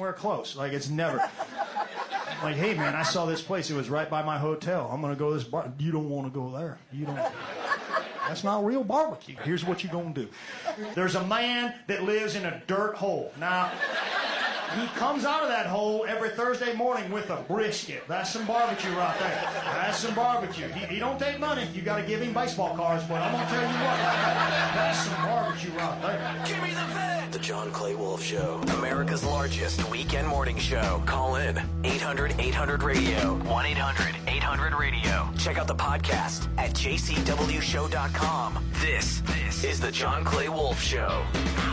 anywhere close. Like, it's never. Like, hey, man, I saw this place. It was right by my hotel. I'm going to go to this bar. You don't want to go there. You don't. That's not real barbecue. Here's what you're going to do. There's a man that lives in a dirt hole. Now, he comes out of that hole every Thursday morning with a brisket. That's some barbecue right there. That's some barbecue. He don't take money. You got to give him baseball cards, but I'm going to tell you what. That's some barbecue right there. Give me the vet. The John Clay Wolf Show. America's largest weekend morning show. Call in 800-800-RADIO. 1-800-800-RADIO. Check out the podcast at jcwshow.com. This is the John Clay Wolf Show.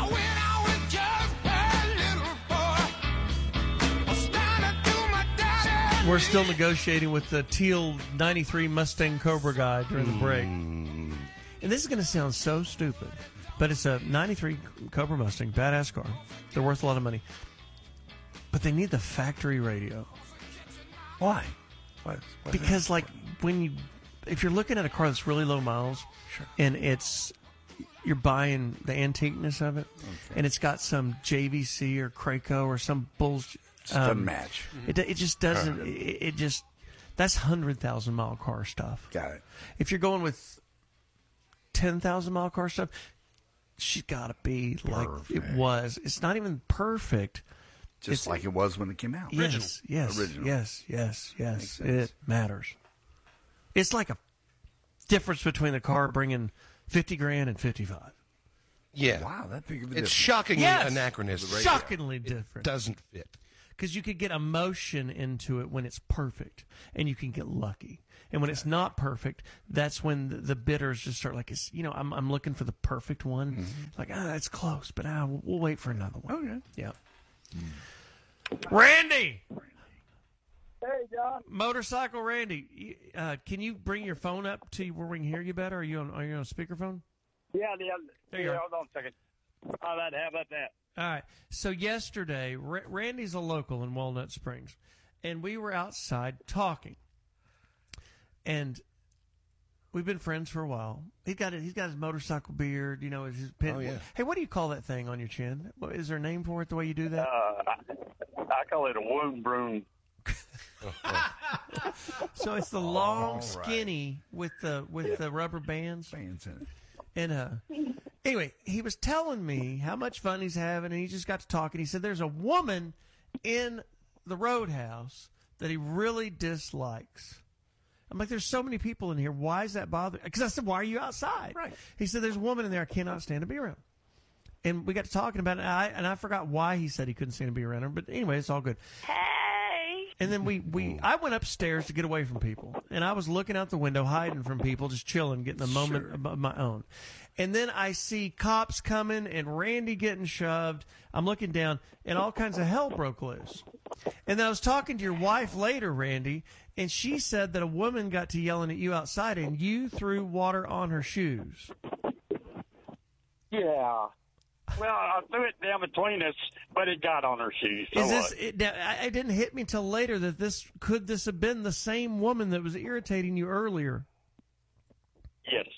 We're still negotiating with the teal 93 Mustang Cobra guy during the break. And this is going to sound so stupid, but it's a 93 Cobra Mustang, badass car. They're worth a lot of money. But they need the factory radio. Why? Because, like, if you're looking at a car that's really low miles, sure, and you're buying the antiqueness of it, and it's got some JVC or Craco or some bullshit. It doesn't match. It just doesn't. It just, that's 100,000 mile car stuff. Got it. If you're going with 10,000 mile car stuff, she's got to be like it was. It's not even perfect. Just like it was when it came out. Yes, Original. Yes. It matters. It's like a difference between the car bringing 50 grand and 55. Yeah. Wow, that big of a It's difference. shockingly anachronistic. Shockingly different. It doesn't fit. Because you could get emotion into it when it's perfect, and you can get lucky. And when it's not perfect, that's when the bidders just start like, I'm looking for the perfect one. Mm-hmm. Like, it's close, but we'll wait for another one. Okay. Yeah. Randy! Hey, John. Motorcycle Randy, can you bring your phone up to where we can hear you better? Are you on speakerphone? Yeah. There you are. Hold on a second. How about that? All right. So yesterday, Randy's a local in Walnut Springs, and we were outside talking. And we've been friends for a while. He's got his motorcycle beard, his pin. Oh, yeah. Hey, what do you call that thing on your chin? Is there a name for it, the way you do that? I call it a womb broom. So it's the long, skinny with the rubber bands. Bands in it. And anyway, he was telling me how much fun he's having, and he just got to talking. He said there's a woman in the Roadhouse that he really dislikes. I'm like, there's so many people in here. Why is that bothering? Because I said, why are you outside? Right. He said, there's a woman in there I cannot stand to be around. And we got to talking about it, and I forgot why he said he couldn't stand to be around her. But anyway, it's all good. Hey. And then I went upstairs to get away from people, and I was looking out the window, hiding from people, just chilling, getting a moment of my own. And then I see cops coming and Randy getting shoved. I'm looking down, and all kinds of hell broke loose. And then I was talking to your wife later, Randy, and she said that a woman got to yelling at you outside, and you threw water on her shoes. Yeah. Well, I threw it down between us, but it got on her shoes. So It didn't hit me till later that this have been the same woman that was irritating you earlier. Yes.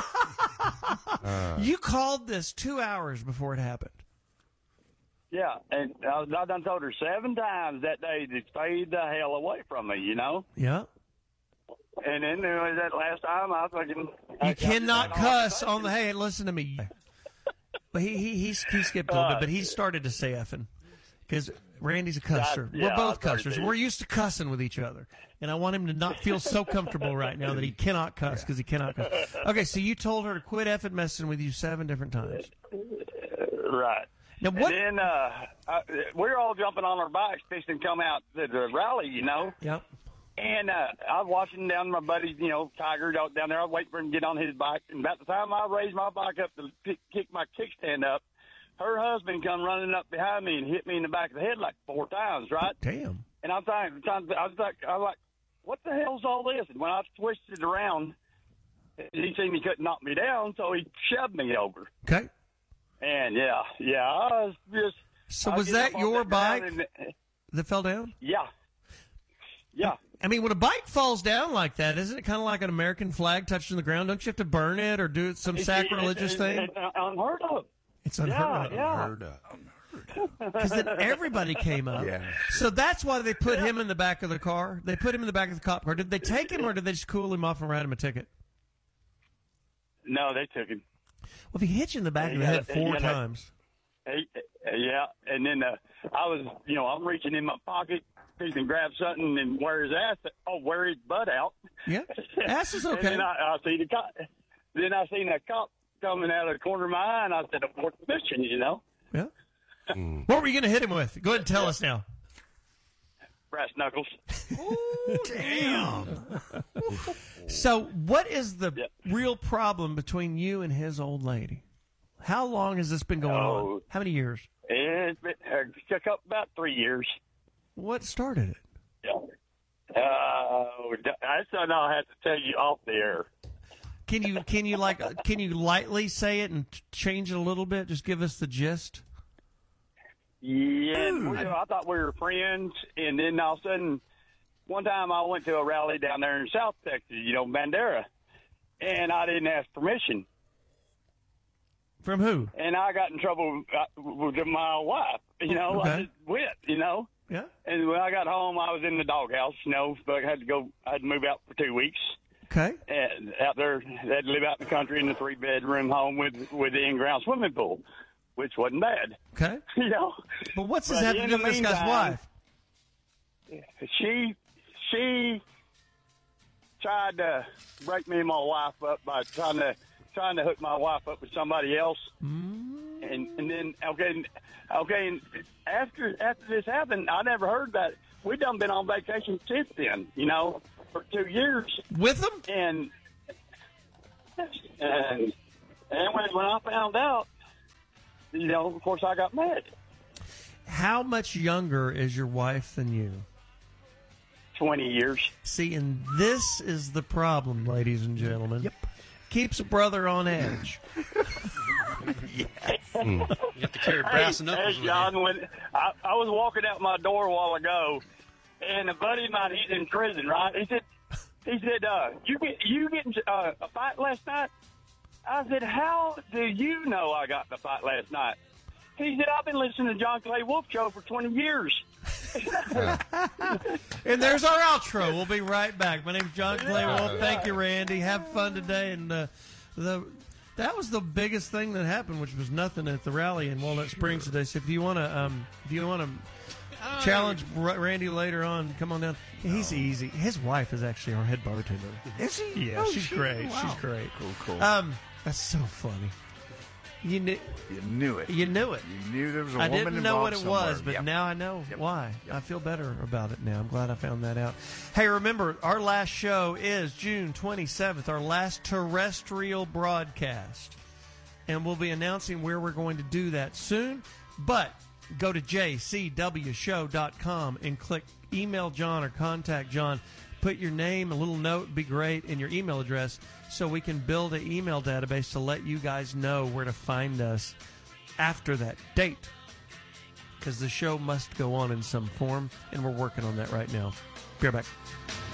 You called this 2 hours before it happened. Yeah, and I done told her 7 times that day to stay the hell away from me, Yeah. And then that last time, I fucking... You cannot cuss on the... Hey, listen to me. But he skipped a little bit, but he started to say effing. Because Randy's a cusser. We're both cussers. We're used to cussing with each other. And I want him to not feel so comfortable right now that he cannot cuss because he cannot cuss. Okay, so you told her to quit effing messing with you 7 different times. Right. Now what? And then we're all jumping on our bikes, fixing to come out to the rally, Yep. And I was watching down my buddy, Tiger down there. I was waiting for him to get on his bike. And about the time I raised my bike up to kick my kickstand up, her husband come running up behind me and hit me in the back of the head like 4 times, right? Damn. And I'm trying I was like, what the hell's all this? And when I twisted around, he seen he couldn't knock me down, so he shoved me over. Okay. And I was just... So was that your bike that fell down? Yeah. Yeah. I mean, when a bike falls down like that, isn't it kind of like an American flag touching the ground? Don't you have to burn it or do some sacrilegious thing? It's unheard of. It's unheard of. Yeah. Unheard of. Because then everybody came up. Yeah. So that's why they put him in the back of the car. They put him in the back of the cop car. Did they take him, or did they just cool him off and write him a ticket? No, they took him. Well, if he hit you in the back of the head four times. Yeah, and then I was, I'm reaching in my pocket, and grab something and wear his ass. Wear his butt out. Yeah, ass is okay. And then I see the cop. Then I seen that cop coming out of the corner of my eye, and I said, "Abort the mission," Yeah. What were you going to hit him with? Go ahead and tell us now. Brass knuckles. Damn. So, what is the real problem between you and his old lady? How long has this been going on? How many years? It's been about 3 years. What started it? That's something I'll have to tell you off the air. Can you lightly say it and change it a little bit? Just give us the gist. Yeah, I thought we were friends, and then all of a sudden, one time I went to a rally down there in South Texas, Bandera, and I didn't ask permission. From who? And I got in trouble with my wife. Okay. I just went. Yeah. And when I got home, I was in the doghouse. But I had to move out for 2 weeks. Okay. And out there, I had to live out in the country in a 3-bedroom home with the in-ground swimming pool, which wasn't bad. Okay. But what's this have to do with this guy's wife? She tried to break me and my wife up by trying to hook my wife up with somebody else. And then and after this happened, I never heard that. We done been on vacation since then, for 2 years with them. And when I found out, of course I got mad. How much younger is your wife than you? 20 years. See, and this is the problem, ladies and gentlemen. Yep. Keeps a brother on edge. You have to carry brass knuckles. Hey, John, when I was walking out my door a while ago, and a buddy of mine, he's in prison, right? He said, you get a fight last night? I said, how do you know I got in a fight last night? He said, I've been listening to John Clay Wolf Show for 20 years. And there's our outro. We'll be right back. My name's John Clay Wolf. Thank you, Randy. Have fun today. And that was the biggest thing that happened, which was nothing at the rally in Walnut Springs today. So if you want to challenge Randy later on, come on down. He's easy. His wife is actually our head bartender. Is he? Yeah, she's great. Wow. She's great. Cool. That's so funny. You knew it. You knew there was a woman involved. I didn't know what it somewhere. was, but now I know why. I feel better about it now. I'm glad I found that out. Hey, remember, our last show is June 27th, our last terrestrial broadcast. And we'll be announcing where we're going to do that soon. But go to jcwshow.com and click email John or contact John. Put your name, a little note would be great, and your email address so we can build an email database to let you guys know where to find us after that date. Because the show must go on in some form, and we're working on that right now. Be right back.